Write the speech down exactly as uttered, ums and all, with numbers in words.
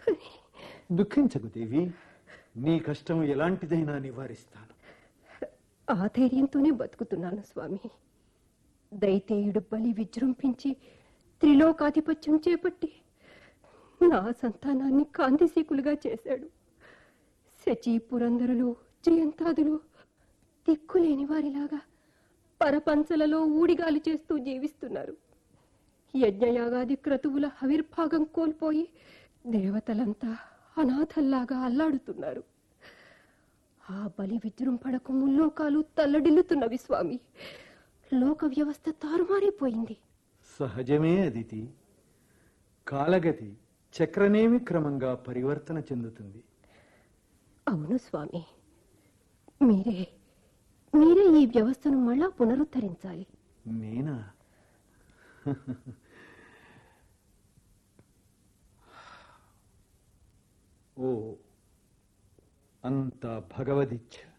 దుఃఖించకు దేవి, నీ కష్టం ఎలాంటిదైనా నివారిస్తాను. ఆ ధైర్యంతోనే బతుకుతున్నాను స్వామి. దైతేయుడు బలి విజృంభించి త్రిలోకాధిపత్యం చేపట్టి నా సంతానాన్ని కాంతిశీకులుగా చేశాడు. శచీ పురంధరులు, జయంతాదులు దిక్కులేని వారిలాగా పరపంచలలో ఊడిగాలి చేస్తూ జీవిస్తున్నారు. యజ్ఞయాగాది క్రతువుల హవిర్భాగం కోల్పోయి దేవతలంతా అనాథల్లాగా అల్లాడుతున్నారు. ఆ బలి విజృంభణకు ముల్లోకాలు తల్లడిల్లుతున్నవి స్వామి. లోక వ్యవస్థ తారుమారైపోయింది. సహజమే అదితి. కాలగతి చక్రనేమి క్రమంగా పరివర్తన చెందుతుంది. అవును స్వామి, మీరే మీరే ఈ వ్యవస్థను మళ్ళా పునరుద్ధరించాలి. నేనా? ఓ, అంత భగవదిచ్ఛ.